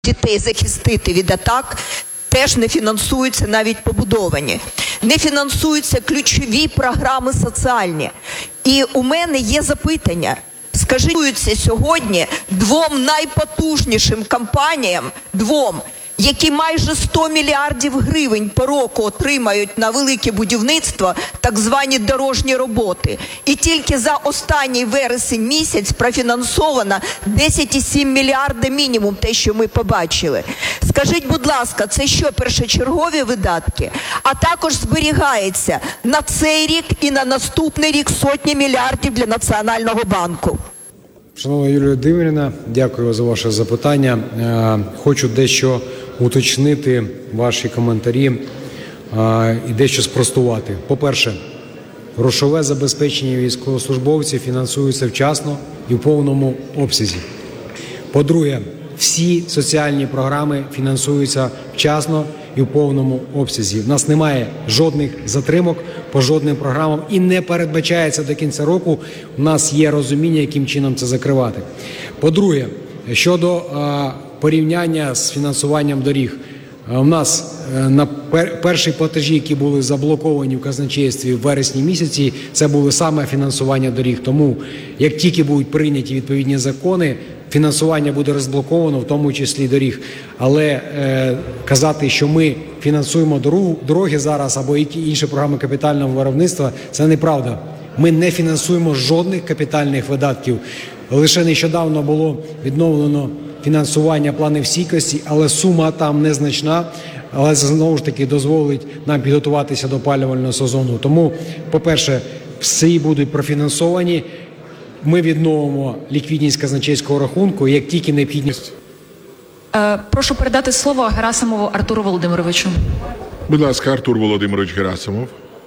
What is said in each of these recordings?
дітей захистити від атак, теж не фінансуються навіть побудовані. Не фінансуються ключові програми соціальні. І у мене є запитання. Скажіть сьогодні двом найпотужнішим компаніям, які майже 100 мільярдів гривень по року отримають на велике будівництво, так звані дорожні роботи. І тільки за останній вересень місяць профінансовано 10,7 мільярда мінімум, те, що ми побачили. Скажіть, будь ласка, це що, першочергові видатки? А також зберігається на цей рік і на наступний рік сотні мільярдів для Національного банку. Шановна Юлія Володимирівна, дякую за ваше запитання. Хочу дещо уточнити ваші коментарі і дещо спростувати. По-перше, грошове забезпечення військовослужбовців фінансується вчасно і в повному обсязі. По-друге, всі соціальні програми фінансуються вчасно і в повному обсязі. У нас немає жодних затримок по жодним програмам і не передбачається до кінця року. У нас є розуміння, яким чином це закривати. По-друге, щодо порівняння з фінансуванням доріг. У нас на перші платежі, які були заблоковані в казначействі в вересні місяці, це було саме фінансування доріг. Тому, як тільки будуть прийняті відповідні закони, фінансування буде розблоковано, в тому числі доріг. Але казати, що ми фінансуємо дороги зараз або інші програми капітального виробництва, це неправда. Ми не фінансуємо жодних капітальних видатків. Лише нещодавно було відновлено фінансування планів стійкості, але сума там незначна, але це знову ж таки дозволить нам підготуватися до опалювального сезону. Тому, по-перше, всі будуть профінансовані. Ми відновимо ліквідність казначейського рахунку, як тільки необхідність. Прошу передати слово Герасимову Артуру Володимировичу. Будь ласка, Артур Володимирович Герасимов.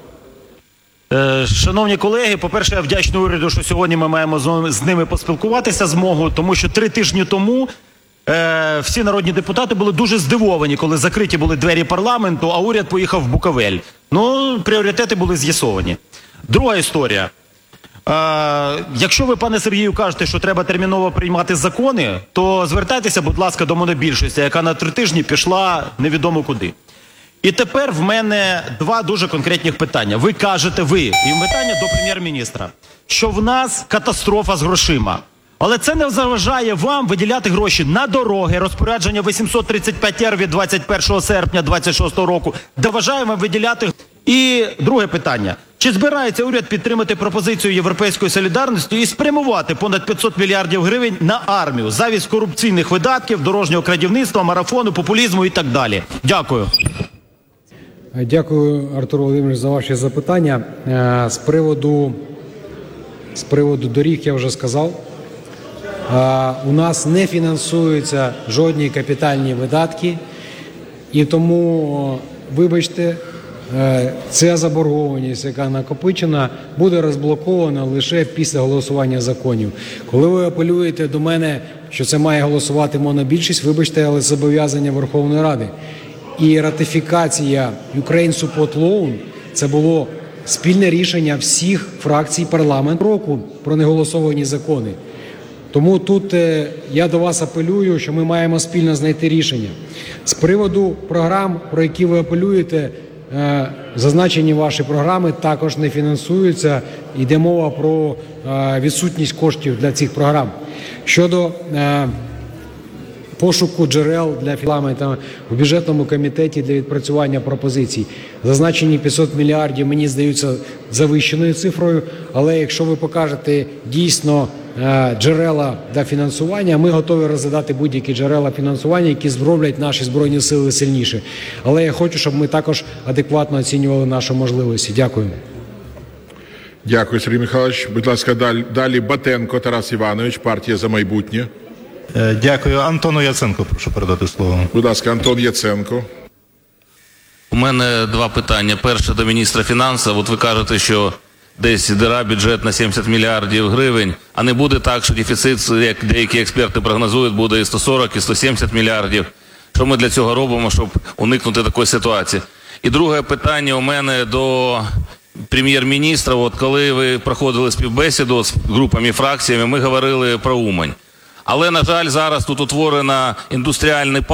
Шановні колеги, по-перше, я вдячний уряду, що сьогодні ми маємо з ними поспілкуватися змогу, тому що 3 тижні тому всі народні депутати були дуже здивовані, коли закриті були двері парламенту, а уряд поїхав в Буковель. Ну, пріоритети були з'ясовані. Друга історія. Якщо ви, пане Сергію, кажете, що треба терміново приймати закони, то звертайтеся, будь ласка, до монобільшості, яка на 3 тижні пішла невідомо куди. І тепер в мене 2 дуже конкретних питання. Ви кажете, і питання до прем'єр-міністра, що в нас катастрофа з грошима. Але це не заважає вам виділяти гроші на дороги, розпорядження 835-р від 21 серпня 2026 року. Заважає вам виділяти. І друге питання. Чи збирається уряд підтримати пропозицію Європейської солідарності і спрямувати понад 500 мільярдів гривень на армію замість корупційних видатків, дорожнього крадівництва, марафону, популізму і так далі? Дякую. Дякую, Артур Володимирович, за ваші запитання. З приводу доріг я вже сказав. У нас не фінансуються жодні капітальні видатки, і тому, вибачте, ця заборгованість, яка накопичена, буде розблокована лише після голосування законів. Коли ви апелюєте до мене, що це має голосувати монобільшість, вибачте, але зобов'язання Верховної Ради. І ратифікація Ukraine Support Loan – це було спільне рішення всіх фракцій парламенту року про неголосовані закони. Тому тут я до вас апелюю, що ми маємо спільно знайти рішення. З приводу програм, про які ви апелюєте, зазначені ваші програми також не фінансуються. Йде мова про відсутність коштів для цих програм. Щодо пошуку джерел для парламенту в бюджетному комітеті для відпрацювання пропозицій. Зазначені 500 мільярдів, мені здаються, завищеною цифрою, але якщо ви покажете дійсно джерела для фінансування, ми готові розглядати будь-які джерела фінансування, які зроблять наші Збройні Сили сильніше. Але я хочу, щоб ми також адекватно оцінювали наші можливості. Дякую. Дякую, Сергій Михайлович. Будь ласка, далі Батенко Тарас Іванович, партія «За майбутнє». Дякую. Антону Яценко прошу передати слово. Будь ласка, Антон Яценко. У мене 2 питання. Перше до міністра фінансів. От ви кажете, що десь діра бюджет на 70 мільярдів гривень, а не буде так, що дефіцит, як деякі експерти прогнозують, буде і 140, і 170 мільярдів. Що ми для цього робимо, щоб уникнути такої ситуації? І друге питання у мене до прем'єр-міністра. От коли ви проходили співбесіду з групами, фракціями, ми говорили про Умань. Але, на жаль, зараз тут утворена індустріальний парк.